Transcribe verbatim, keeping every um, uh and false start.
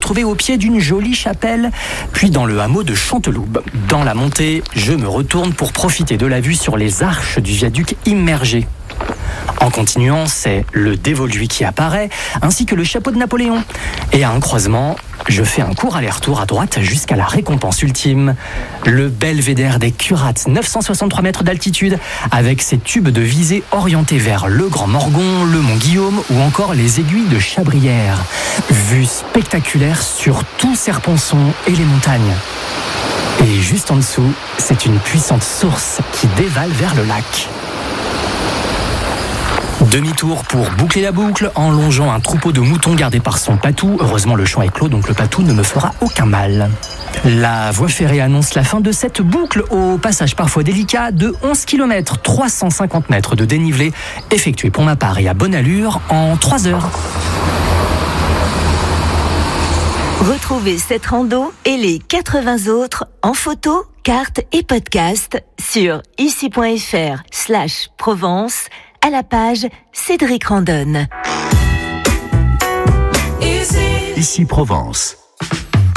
retrouver au pied d'une jolie chapelle, puis dans le hameau de Chanteloube. Dans la montée, je me retourne pour profiter de la vue sur les arches du viaduc immergé. En continuant, c'est le dévolu qui apparaît, ainsi que le chapeau de Napoléon. Et à un croisement, je fais un court aller-retour à droite jusqu'à la récompense ultime, le belvédère des Curates, neuf cent soixante-trois mètres d'altitude, avec ses tubes de visée orientés vers le Grand Morgon, le Mont Guillaume ou encore les aiguilles de Chabrière. Vue spectaculaire sur tout Serponçon et les montagnes. Et juste en dessous, c'est une puissante source qui dévale vers le lac. Demi-tour pour boucler la boucle en longeant un troupeau de moutons gardé par son patou. Heureusement, le champ est clos, donc le patou ne me fera aucun mal. La voie ferrée annonce la fin de cette boucle au passage parfois délicat de onze kilomètres, trois cent cinquante mètres de dénivelé, effectué pour ma part et à bonne allure en trois heures. Retrouvez cette rando et les quatre-vingts autres en photo, carte et podcast sur ici.fr slash Provence à la page Cédric Randonne. Ici Provence.